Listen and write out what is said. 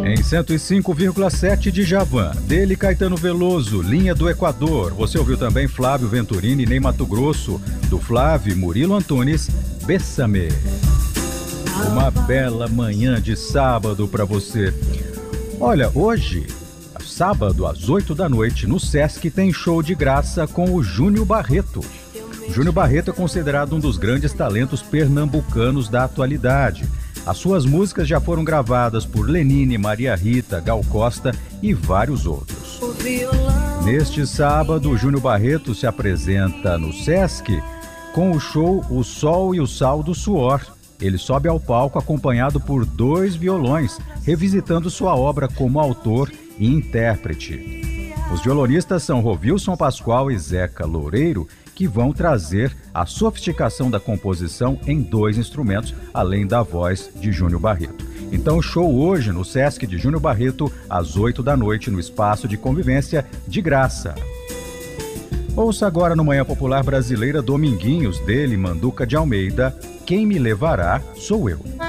Em 105,7 de Javan, dele Caetano Veloso, Linha do Equador. Você ouviu também Flávio Venturini, Ney Mato Grosso, do Flávio Murilo Antunes, Bésame. Uma bela manhã de sábado para você. Olha, hoje, sábado às 8 da noite, no Sesc tem show de graça com o Júnior Barreto. Júnior Barreto é considerado um dos grandes talentos pernambucanos da atualidade. As suas músicas já foram gravadas por Lenine, Maria Rita, Gal Costa e vários outros. Neste sábado, o Júnior Barreto se apresenta no Sesc com o show O Sol e o Sal do Suor. Ele sobe ao palco acompanhado por 2 violões, revisitando sua obra como autor e intérprete. Os violonistas são Rovilson Pascoal e Zeca Loureiro, que vão trazer a sofisticação da composição em 2 instrumentos, além da voz de Júnior Barreto. Então, show hoje no Sesc de Júnior Barreto, às 8 da noite, no Espaço de Convivência, de graça. Ouça agora no Manhã Popular Brasileira Dominguinhos, dele, Manduca de Almeida, Quem Me Levará Sou Eu.